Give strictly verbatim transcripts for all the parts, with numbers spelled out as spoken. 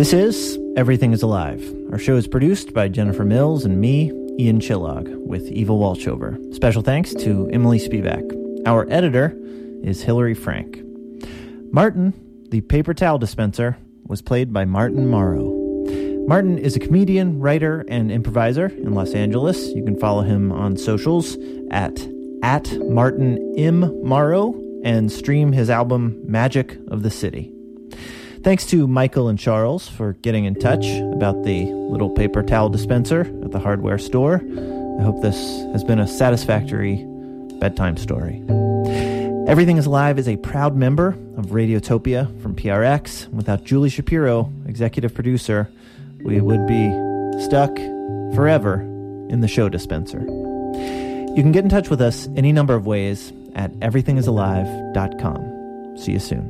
This is Everything is Alive. Our show is produced by Jennifer Mills and me, Ian Chillog, with Eva Walchover. Special thanks to Emily Spivak. Our editor is Hillary Frank. Martin, the paper towel dispenser, was played by Martin Morrow. Martin is a comedian, writer, and improviser in Los Angeles. You can follow him on socials at, at Martin M. Morrow and stream his album Magic of the City. Thanks to Michael and Charles for getting in touch about the little paper towel dispenser at the hardware store. I hope this has been a satisfactory bedtime story. Everything is Alive is a proud member of Radiotopia from P R X. Without Julie Shapiro, executive producer, we would be stuck forever in the show dispenser. You can get in touch with us any number of ways at everything is alive dot com. See you soon.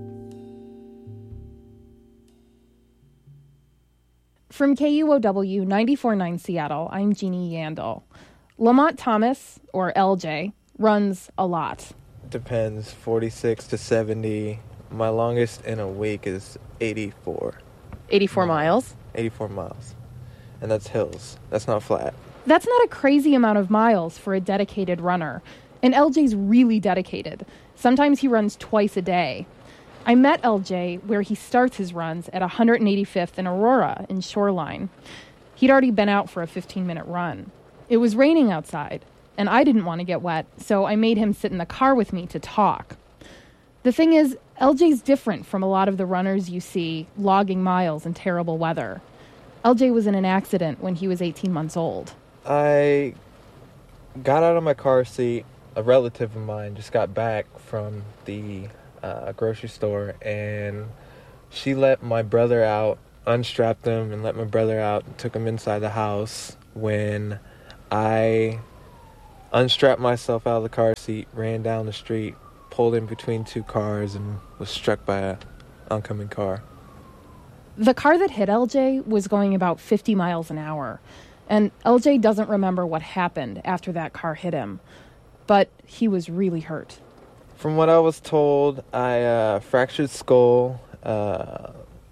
From K U O W ninety-four point nine Seattle, I'm Jeannie Yandel. Lamont Thomas, or L J, runs a lot. Depends, forty-six to seventy. My longest in a week is eighty-four. eighty-four miles? eighty-four miles. And that's hills. That's not flat. That's not a crazy amount of miles for a dedicated runner. And L J's really dedicated. Sometimes he runs twice a day. I met L J where he starts his runs at one hundred eighty-fifth and Aurora in Shoreline. He'd already been out for a fifteen-minute run. It was raining outside, and I didn't want to get wet, so I made him sit in the car with me to talk. The thing is, L J's different from a lot of the runners you see logging miles in terrible weather. L J was in an accident when he was eighteen months old. I got out of my car seat. A relative of mine just got back from the uh, grocery store, and she let my brother out, unstrapped him, and let my brother out and took him inside the house when I unstrapped myself out of the car seat, ran down the street, pulled in between two cars, and was struck by an oncoming car. The car that hit L J was going about fifty miles an hour, and L J doesn't remember what happened after that car hit him, but he was really hurt. From what I was told, I uh, fractured skull, uh,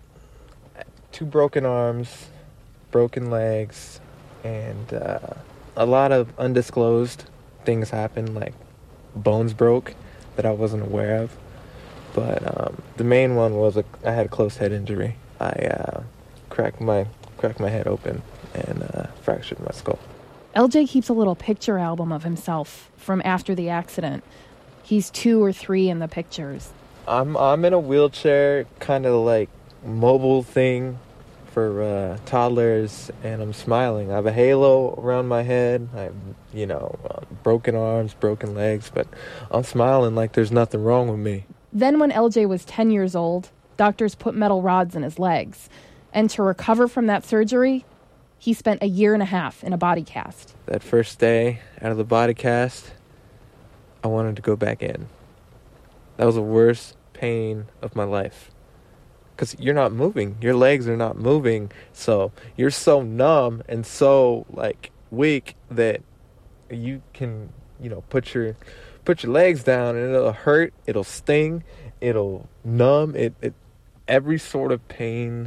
two broken arms, broken legs, and uh, a lot of undisclosed things happened, like bones broke that I wasn't aware of. But um, the main one was a, I had a close head injury. I uh, cracked my cracked my head open and uh, fractured my skull. L J keeps a little picture album of himself from after the accident. He's two or three in the pictures. I'm I'm in a wheelchair, kind of like mobile thing for uh, toddlers, and I'm smiling. I have a halo around my head. I have, you know, uh, broken arms, broken legs, but I'm smiling like there's nothing wrong with me. Then when L J was ten years old, doctors put metal rods in his legs. And to recover from that surgery, he spent a year and a half in a body cast. That first day out of the body cast, I wanted to go back in. That was the worst pain of my life. Because you're not moving. Your legs are not moving. So you're so numb and so, like, weak that you can, you know, put your put your legs down and it'll hurt. It'll sting. It'll numb. It, it every sort of pain.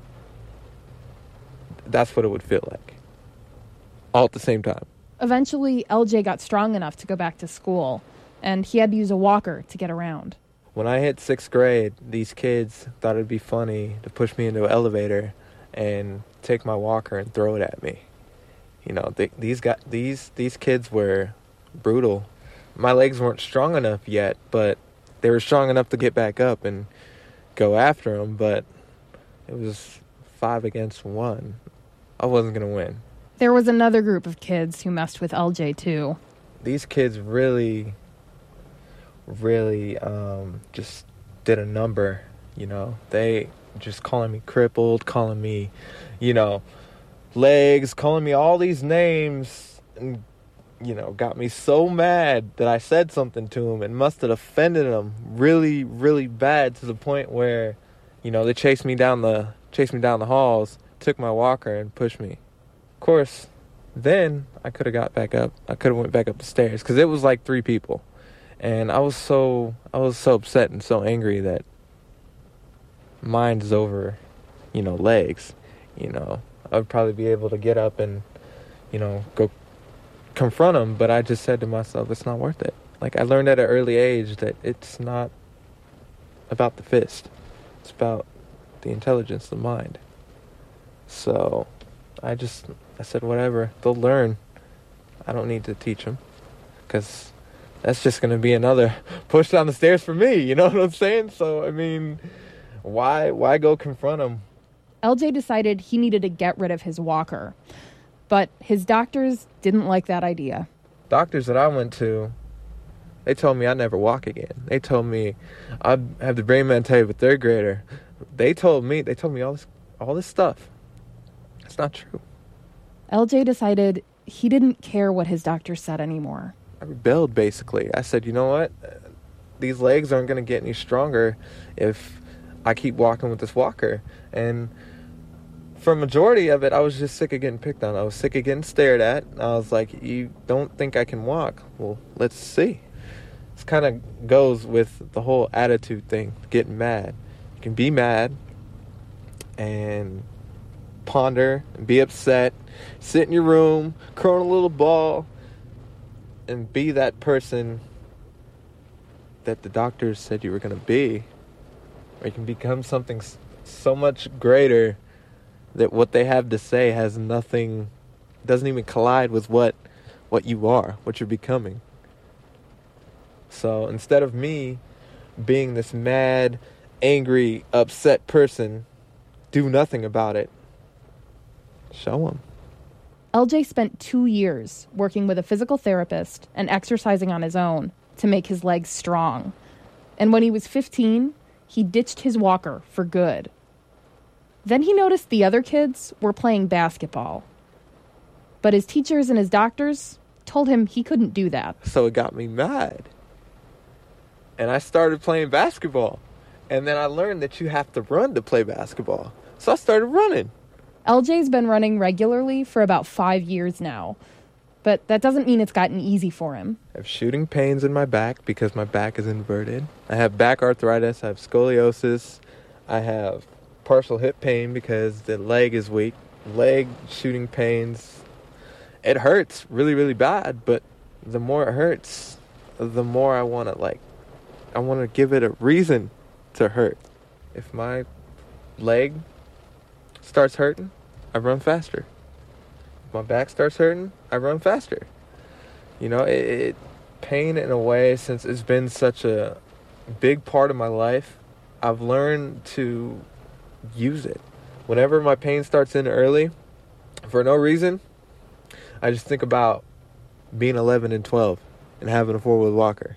That's what it would feel like. All at the same time. Eventually, L J got strong enough to go back to school, and he had to use a walker to get around. When I hit sixth grade, these kids thought it'd be funny to push me into an elevator and take my walker and throw it at me. You know, they, these got these these kids were brutal. My legs weren't strong enough yet, but they were strong enough to get back up and go after them. But it was five against one. I wasn't gonna win. There was another group of kids who messed with L J too. These kids really, really um, just did a number, you know. They just calling me crippled, calling me, you know, legs, calling me all these names, and, you know, got me so mad that I said something to them and must have offended them really, really bad to the point where, you know, they chased me down the chased me down the halls, took my walker and pushed me. Of course, then I could have got back up. I could have went back up the stairs because it was like three people, and I was so I was so upset and so angry that mine's over you know, legs. You know, I'd probably be able to get up and, you know, go confront him. But I just said to myself, it's not worth it. Like, I learned at an early age that it's not about the fist. It's about the intelligence, the mind. So I just, I said, whatever, they'll learn. I don't need to teach them, because that's just going to be another push down the stairs for me. You know what I'm saying? So, I mean, why, why go confront them? L J decided he needed to get rid of his walker, but his doctors didn't like that idea. Doctors that I went to, they told me I'd never walk again. They told me I'd have the brain mentality of a third grader. They told me, they told me all this, all this stuff. It's not true. L J decided he didn't care what his doctor said anymore. I rebelled, basically. I said, you know what? These legs aren't going to get any stronger if I keep walking with this walker. And for a majority of it, I was just sick of getting picked on. I was sick of getting stared at. I was like, you don't think I can walk? Well, let's see. This kind of goes with the whole attitude thing, getting mad. You can be mad and ponder and be upset, sit in your room, curl in a little ball, and be that person that the doctors said you were going to be. Or you can become something so much greater that what they have to say has nothing, doesn't even collide with what what you are, what you're becoming. So instead of me being this mad, angry, upset person, do nothing about it. Show them. L J spent two years working with a physical therapist and exercising on his own to make his legs strong. And when he was fifteen, he ditched his walker for good. Then he noticed the other kids were playing basketball. But his teachers and his doctors told him he couldn't do that. So it got me mad. And I started playing basketball. And then I learned that you have to run to play basketball. So I started running. L J's been running regularly for about five years now. But that doesn't mean it's gotten easy for him. I have shooting pains in my back because my back is inverted. I have back arthritis. I have scoliosis. I have partial hip pain because the leg is weak. Leg shooting pains. It hurts really, really bad. But the more it hurts, the more I want to, like, I want to give it a reason to hurt. If my leg starts hurting, I run faster. If my back starts hurting, I run faster. You know, it, it pain in a way, since it's been such a big part of my life, I've learned to use it. Whenever my pain starts in early, for no reason, I just think about being eleven and twelve and having a four-wheel walker.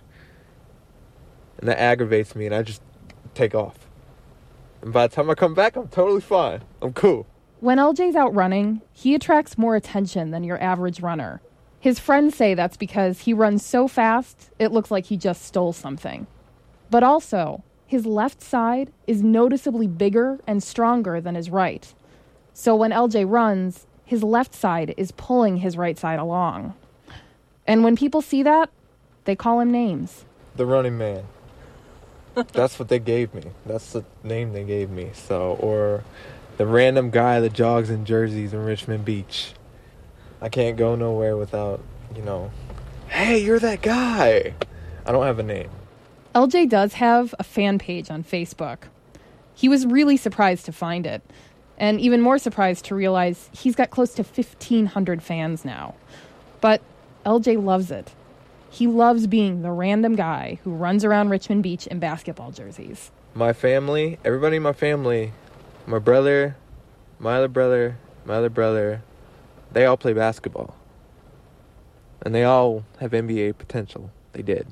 And that aggravates me, and I just take off. And by the time I come back, I'm totally fine. I'm cool. When L J's out running, he attracts more attention than your average runner. His friends say that's because he runs so fast, it looks like he just stole something. But also, his left side is noticeably bigger and stronger than his right. So when L J runs, his left side is pulling his right side along. And when people see that, they call him names. The Running Man. That's what they gave me. That's the name they gave me. So, or the random guy that jogs in jerseys in Richmond Beach. I can't go nowhere without, you know, hey, you're that guy. I don't have a name. L J does have a fan page on Facebook. He was really surprised to find it, and even more surprised to realize he's got close to fifteen hundred fans now. But L J loves it. He loves being the random guy who runs around Richmond Beach in basketball jerseys. My family, everybody in my family, my brother, my other brother, my other brother, they all play basketball. And they all have N B A potential. They did.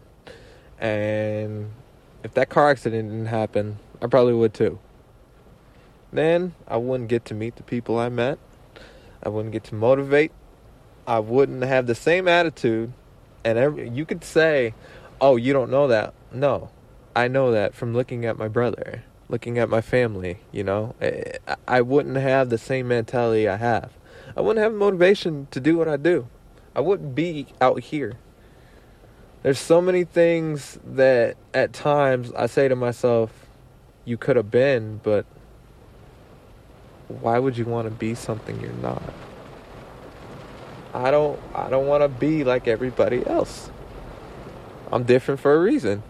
And if that car accident didn't happen, I probably would too. Then I wouldn't get to meet the people I met. I wouldn't get to motivate. I wouldn't have the same attitude. And every, you could say, oh, you don't know that. No, I know that from looking at my brother, looking at my family, you know. I, I wouldn't have the same mentality I have. I wouldn't have motivation to do what I do. I wouldn't be out here. There's so many things that at times I say to myself, you could have been, but why would you want to be something you're not? I don't I don't want to be like everybody else. I'm different for a reason.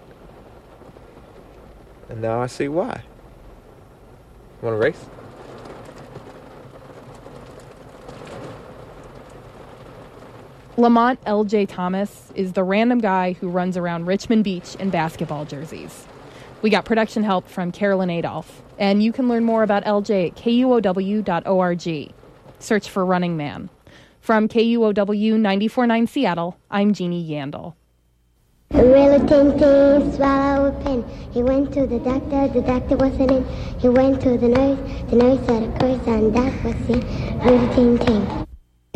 And now I see why. Want to race? Lamont L J Thomas is the random guy who runs around Richmond Beach in basketball jerseys. We got production help from Carolyn Adolph, and you can learn more about L J at K U O W dot org. Search for Running Man. From K U O W ninety-four point nine Seattle, I'm Jeannie Yandel. A really ting ting swallow a pin. He went to the doctor, the doctor wasn't in. He went to the nurse, the nurse said of course, and that was it. Really ting ting.